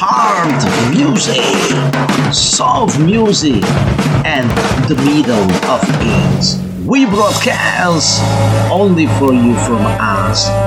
hard music, soft music, and the middle of it. We broadcast only for you from us.